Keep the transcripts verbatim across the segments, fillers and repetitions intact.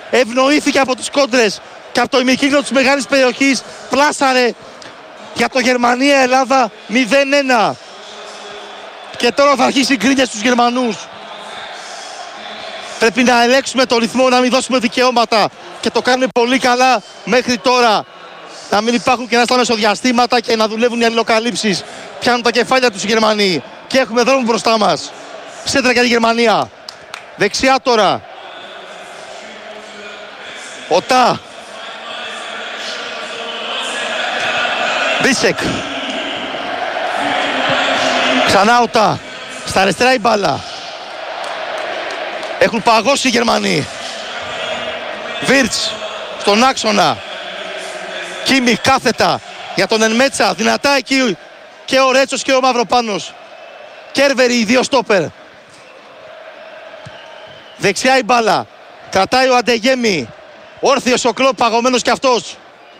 ευνοήθηκε από τις κόντρες και από το ημικύκλιο της μεγάλης περιοχής, πλάσαρε για το Γερμανία-Ελλάδα μηδέν ένα. Και τώρα θα αρχίσει η γκρίνια στους Γερμανούς. Πρέπει να ελέγξουμε το ρυθμό, να μην δώσουμε δικαιώματα και το κάνουμε πολύ καλά μέχρι τώρα. Να μην υπάρχουν κενά στα μεσοδιαστήματα και να δουλεύουν οι αλληλοκαλύψεις. Πιάνουν τα κεφάλια τους οι Γερμανοί και έχουμε δρόμο μπροστά μας. Σέντρα για τη Γερμανία. Δεξιά τώρα. Ο Τά. Μπίσεκ. Ξανά ο Τά. Στα αριστερά η μπάλα. Έχουν παγώσει οι Γερμανοί. Βίρτς στον άξονα. Κίμι κάθετα για τον Ενμέτσα. Δυνατά εκεί και ο Ρέτσος και ο Μαυροπάνος. Κέρβερι οι δύο στόπερ. Δεξιά η μπάλα. Κρατάει ο Αντεγέμι. Όρθιος ο Κλόπ, παγωμένος κι αυτός.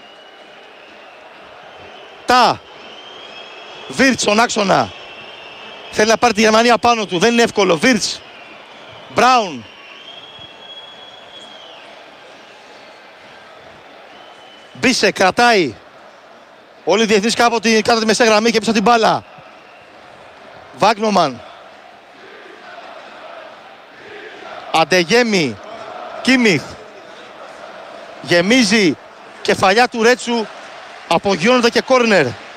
Τα. Βίρτς στον άξονα. Θέλει να πάρει τη Γερμανία πάνω του. Δεν είναι εύκολο. Βίρτς. Μπράουν. Μπίσε, κρατάει. Όλοι οι διεθνείς κάτω τη, κάτω τη μεσαία γραμμή και πίσω την μπάλα. Βάγνομαν. Αντεγέμι. Κίμιχ. Γεμίζει κεφαλιά του Ρέτσου. Απογειώνεται και κόρνερ.